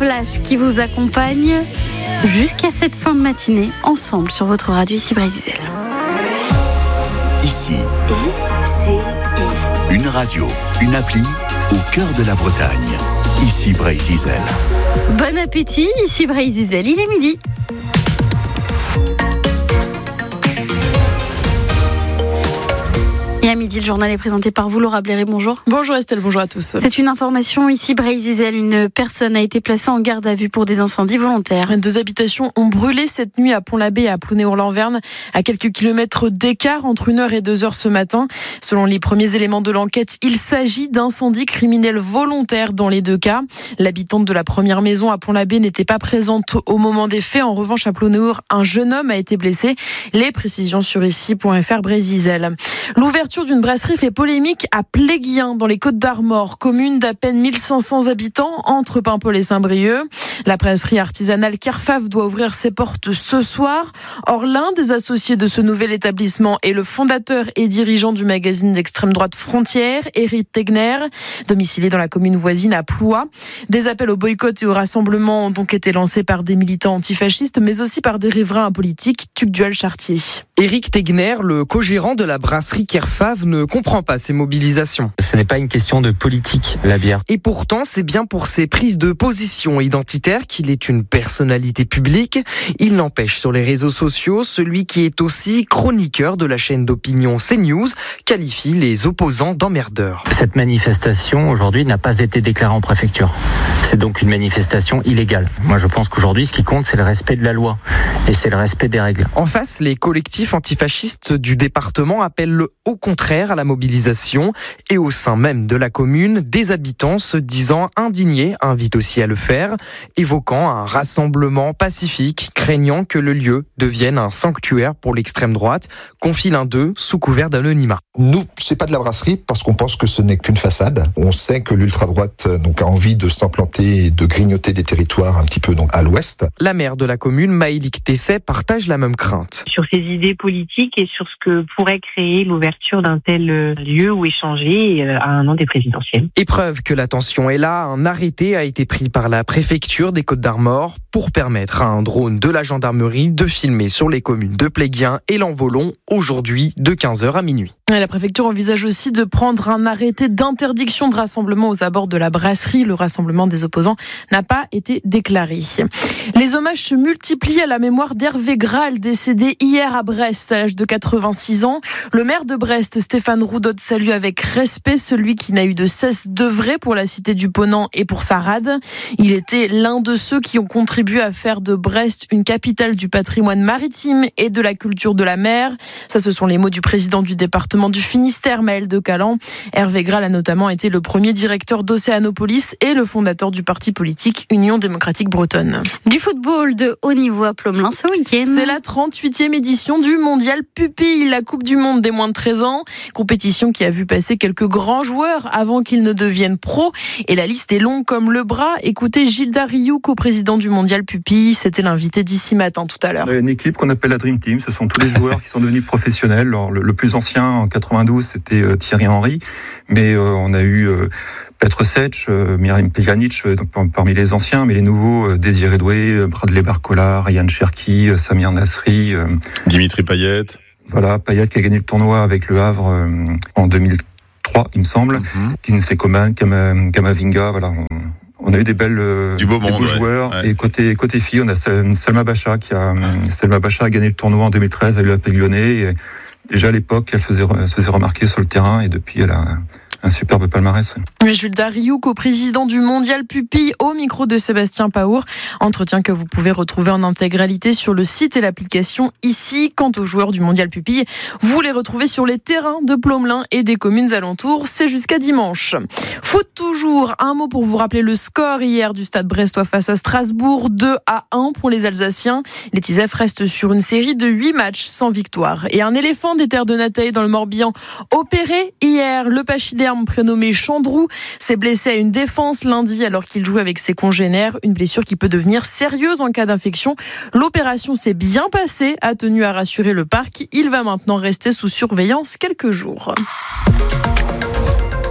flash qui vous accompagne jusqu'à cette fin de matinée, ensemble sur votre radio ici Brésil. Ici, une radio, une appli au cœur de la Bretagne. Ici Brésil. Bon appétit, ici Brésil, il est midi. Et à midi, le journal est présenté par vous, Laura Bléré. Bonjour. Bonjour Estelle, bonjour à tous. C'est une information ici, Brésil. Une personne a été placée en garde à vue pour des incendies volontaires. 2 habitations ont brûlé cette nuit à Pont-l'Abbé et à Plounéour-Lanverne, à quelques kilomètres d'écart entre 1h et 2h ce matin. Selon les premiers éléments de l'enquête, il s'agit d'incendies criminels volontaires dans les 2 cas. L'habitante de la première maison à Pont-l'Abbé n'était pas présente au moment des faits. En revanche, à Plounéour, un jeune homme a été blessé. Les précisions sur ici.fr Brésil. L'ouverture d'une brasserie fait polémique à Pléguien, dans les Côtes-d'Armor, commune d'à peine 1500 habitants, entre Paimpol et Saint-Brieuc. La brasserie artisanale Kerfaf doit ouvrir ses portes ce soir. Or, l'un des associés de ce nouvel établissement est le fondateur et dirigeant du magazine d'extrême droite Frontières, Éric Tegner, domicilié dans la commune voisine à Ploie. Des appels au boycott et au rassemblement ont donc été lancés par des militants antifascistes, mais aussi par des riverains politiques. Tugdual Chartier. Éric Tegner, le co-gérant de la brasserie Kerfaf, ne comprend pas ces mobilisations. Ce n'est pas une question de politique, la bière. Et pourtant, c'est bien pour ses prises de position identitaires qu'il est une personnalité publique. Il n'empêche sur les réseaux sociaux, celui qui est aussi chroniqueur de la chaîne d'opinion CNews qualifie les opposants d'emmerdeurs. Cette manifestation, aujourd'hui, n'a pas été déclarée en préfecture. C'est donc une manifestation illégale. Moi, je pense qu'aujourd'hui, ce qui compte, c'est le respect de la loi. Et c'est le respect des règles. En face, les collectifs antifascistes du département appellent au contraire à la mobilisation. Et au sein même de la commune, des habitants se disant indignés invitent aussi à le faire, évoquant un rassemblement pacifique, craignant que le lieu devienne un sanctuaire pour l'extrême droite, confie l'un d'eux sous couvert d'anonymat. Nous, c'est pas de la brasserie parce qu'on pense que ce n'est qu'une façade. On sait que l'ultra-droite a envie de s'implanter et de grignoter des territoires un petit peu à l'ouest. La maire de la commune, Maëlys Tesset, partage la même crainte. Sur ses idées politiques et sur ce que pourrait créer l'ouverture d'un tel lieu où échanger à un an des présidentielles. Et preuve que la tension est là, un arrêté a été pris par la préfecture des Côtes-d'Armor pour permettre à un drone de la gendarmerie de filmer sur les communes de Pléguien et Lanvolon aujourd'hui de 15h à minuit. La préfecture envisage aussi de prendre un arrêté d'interdiction de rassemblement aux abords de la brasserie. Le rassemblement des opposants n'a pas été déclaré. Les hommages se multiplient à la mémoire d'Hervé Graal, décédé hier à Brest à l'âge de 86 ans. Le maire de Brest, Stéphane Roudot, salue avec respect celui qui n'a eu de cesse d'œuvrer pour la cité du Ponant et pour sa rade. Il était l'un de ceux qui ont contribué à faire de Brest une capitale du patrimoine maritime et de la culture de la mer. Ça, ce sont les mots du président du département du Finistère, Maël de Calan. Hervé Graal a notamment été le premier directeur d'Océanopolis et le fondateur du parti politique Union démocratique bretonne. Du football de haut niveau à Plomelin ce week-end. C'est la 38e édition du Mondial Pupille, la Coupe du Monde des moins de 13 ans. Compétition qui a vu passer quelques grands joueurs avant qu'ils ne deviennent pros. Et la liste est longue comme le bras. Écoutez Gilda Rioux, coprésident du Mondial Pupille. C'était l'invité d'ici matin tout à l'heure. Une équipe qu'on appelle la Dream Team. Ce sont tous les joueurs qui sont devenus professionnels. Alors, le plus ancien en 92, c'était Thierry Henry. Mais on a eu Petr Sech, Mirim Pjanic parmi les anciens, mais les nouveaux, Désiré Doué, Bradley Barcola, Ryan Cherki, Samir Nasri, Dimitri Payet. Voilà, Payet qui a gagné le tournoi avec Le Havre en 2003, il me semble. Kinsey Coman, Kamavinga, voilà. On a eu des belles, du beau des monde, beaux joueurs. Ouais. Et côté filles, on a Selma Bacha Selma Bacha a gagné le tournoi en 2013 à l'UAP Lyonnais. Et déjà à l'époque, elle se faisait remarquer sur le terrain et depuis, elle a un superbe palmarès. Jules Dariou, coprésident du Mondial Pupille, au micro de Sébastien Paour. Entretien que vous pouvez retrouver en intégralité sur le site et l'application ici. Quant aux joueurs du Mondial Pupille, vous les retrouvez sur les terrains de Plomelin et des communes alentours. C'est jusqu'à dimanche. Foot toujours. Un mot pour vous rappeler le score hier du Stade Brestois face à Strasbourg. 2-1 pour les Alsaciens. Les Tisefs restent sur une série de 8 matchs sans victoire. Et un éléphant des terres de Nataï dans le Morbihan opéré hier. Le pachyderme prénommé Chandrou s'est blessé à une défense lundi alors qu'il jouait avec ses congénères. Une blessure qui peut devenir sérieuse en cas d'infection. L'opération s'est bien passée, a tenu à rassurer le parc. Il va maintenant rester sous surveillance quelques jours.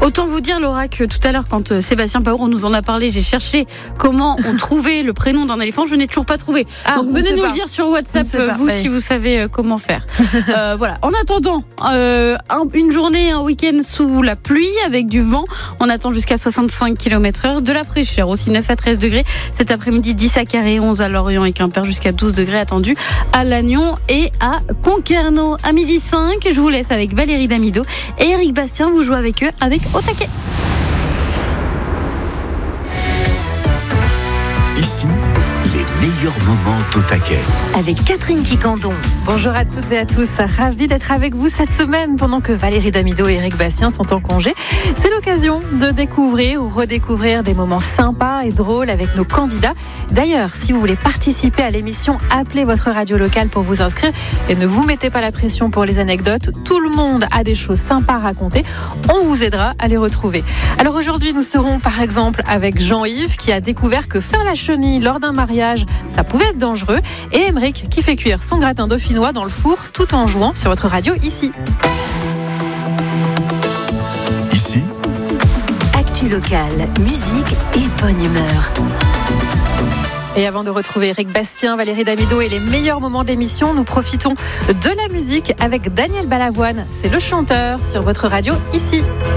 Autant vous dire, Laura, que tout à l'heure, quand Sébastien Paour nous en a parlé, j'ai cherché comment on trouvait le prénom d'un éléphant. Je n'ai toujours pas trouvé. Donc venez nous le dire sur WhatsApp, vous, si vous savez comment faire. Voilà. En attendant, une journée, un week-end sous la pluie avec du vent. On attend jusqu'à 65 km/h, de la fraîcheur aussi, 9 à 13 degrés. Cet après-midi, 10 à Carré, 11 à Lorient et Quimper, jusqu'à 12 degrés attendus à Lannion et à Concarneau. À 12h05, je vous laisse avec Valérie Damido et Eric Bastien. Vous jouez avec eux avec Au Taquet. Ici, les meilleurs moments d'Au Taquet. Avec Catherine Quicandon. Bonjour à toutes et à tous, ravi d'être avec vous cette semaine pendant que Valérie Damido et Eric Bastien sont en congé. C'est l'occasion de découvrir ou redécouvrir des moments sympas et drôles avec nos candidats. D'ailleurs, si vous voulez participer à l'émission, appelez votre radio locale pour vous inscrire et ne vous mettez pas la pression pour les anecdotes. Tout le monde a des choses sympas à raconter. On vous aidera à les retrouver. Alors aujourd'hui, nous serons par exemple avec Jean-Yves qui a découvert que faire la chenille lors d'un mariage, ça pouvait être dangereux, et Émeric qui fait cuire son gratin dauphinois dans le four tout en jouant sur votre radio ici. Ici, Actu locale, musique et bonne humeur. Et avant de retrouver Eric Bastien, Valérie Damido et les meilleurs moments de l'émission, nous profitons de la musique avec Daniel Balavoine. C'est le chanteur sur votre radio ici.